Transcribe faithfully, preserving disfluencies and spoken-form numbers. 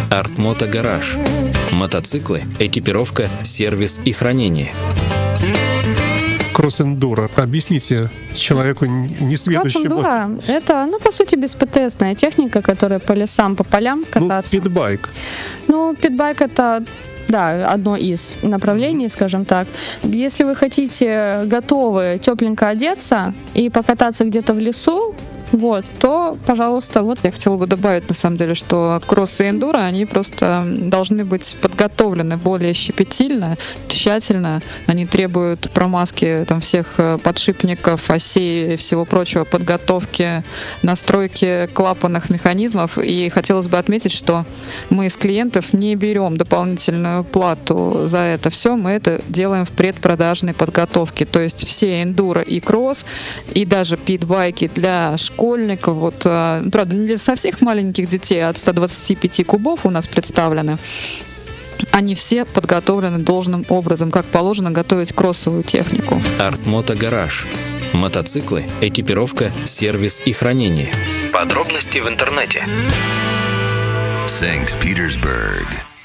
Артмото Гараж. Мотоциклы, экипировка, сервис и хранение. Кросс-эндуро. Объясните человеку несведущему. Кросс-эндуро — это, ну, по сути, беспэтесная техника, которая по лесам, по полям кататься. Ну, питбайк. Ну, питбайк — это, да, одно из направлений, скажем так. Если вы хотите готовы тепленько одеться и покататься где-то в лесу, вот, то, пожалуйста, вот. Я хотела бы добавить, на самом деле, что кросс и эндуро, они просто должны быть подготовлены более щепетильно, тщательно. Они требуют промазки там всех подшипников, осей и всего прочего, подготовки, настройки клапанных механизмов. И хотелось бы отметить, что мы с клиентов не берем дополнительную плату за это все. Мы это делаем в предпродажной подготовке. То есть все эндуро и кросс, и даже питбайки для школьников, школьников, вот, правда, не для совсем маленьких детей, от ста двадцати пяти кубов у нас представлены. Они все подготовлены должным образом, как положено готовить кроссовую технику. Артмото Гараж. Мотоциклы, экипировка, сервис и хранение. Подробности в интернете. Санкт-Петербург.